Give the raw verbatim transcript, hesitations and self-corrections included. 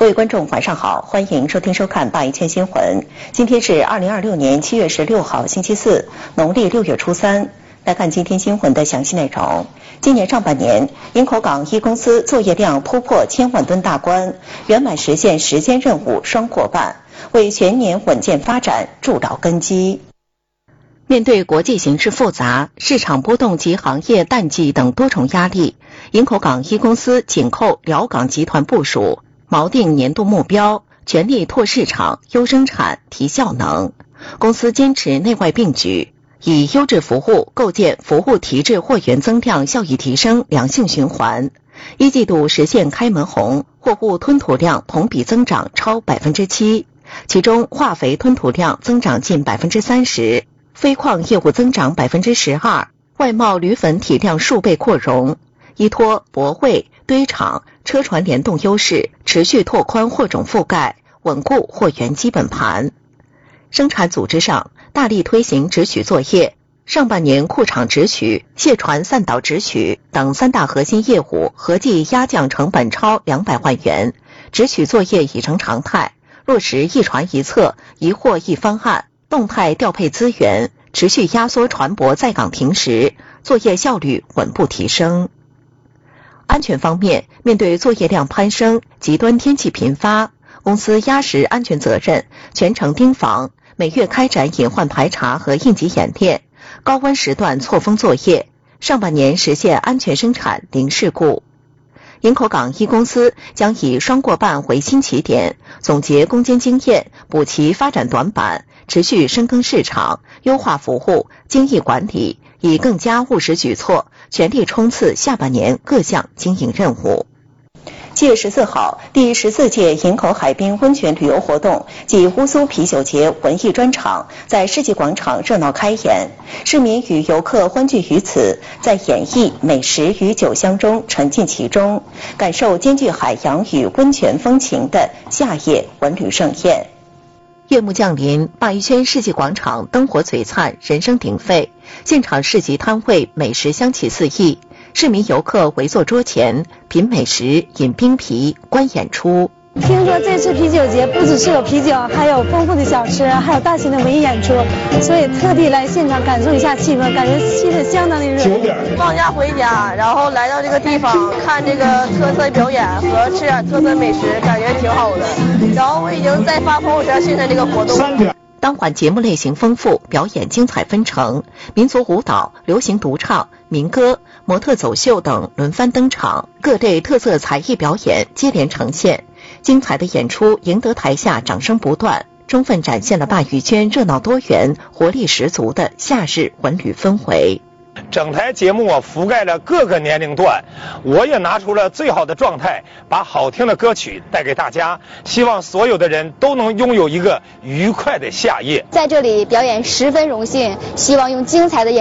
各位观众晚上好，欢迎收听收看八一圈新闻。今天是二零二六年七月十六号星期四，农历六月初三。来看今天新闻的详细内容。今年上半年，营口港一公司作业量突破千万吨大关，圆满实现时间任务双过半，为全年稳健发展筑牢根基。面对国际形势复杂、市场波动及行业淡季等多重压力，营口港一公司紧扣辽港集团部署，锚定年度目标，全力拓市场、优生产、提效能。公司坚持内外并举，以优质服务构建服务提质货源增量效益提升良性循环。一季度实现开门红，货物吞吐量同比增长超百分之七，其中化肥吞吐量增长近百分之三十，非矿业务增长百分之十二，外贸铝粉体量数倍扩容。依托泊位、堆场、车船联动优势，持续拓宽货种覆盖，稳固货源基本盘。生产组织上，大力推行直取作业，上半年库场直取、卸船散导直取等三大核心业务合计压降成本超两百万元，直取作业已成常态，落实一船一测、一货一方案，动态调配资源，持续压缩船舶在港停时，作业效率稳步提升。安全方面，面对作业量攀升、极端天气频发，公司压实安全责任，全程盯防，每月开展隐患排查和应急演练，高温时段错峰作业，上半年实现安全生产零事故。营口港一公司将以双过半为新起点，总结攻坚经验，补齐发展短板，持续深耕市场，优化服务，精益管理，以更加务实举措，全力冲刺下半年各项经营任务。七月十四号，第十四届营口海滨温泉旅游活动暨乌苏啤酒节文艺专场在世纪广场热闹开演，市民与游客欢聚于此，在演艺、美食与酒香中沉浸其中，感受兼具海洋与温泉风情的夏夜文旅盛宴。夜幕降临，鲅鱼圈世纪广场灯火璀璨，人声鼎沸，现场市集摊位美食香气四溢，市民游客围坐桌前，品美食、饮冰啤、观演出。 听说这次啤酒节不只是有啤酒，还有丰富的小吃，还有大型的文艺演出，所以特地来现场感受一下气氛，感觉气氛相当的热。 放假回家，然后来到这个地方看这个特色表演和吃点特色美食，感觉挺好的。然后我已经在发朋友圈现在这个活动了。 当晚节目类型丰富，表演精彩纷呈，民族舞蹈、流行独唱、民歌、模特走秀等轮番登场，各类特色才艺表演接连呈现。精彩的演出赢得台下掌声不断，充分展现了鲅鱼圈热闹多元、活力十足的夏日文旅氛围。 整台节目啊覆盖了各个年龄段，我也拿出了最好的状态，把好听的歌曲带给大家，希望所有的人都能拥有一个愉快的夏夜。 在这里表演十分荣幸，希望用精彩的演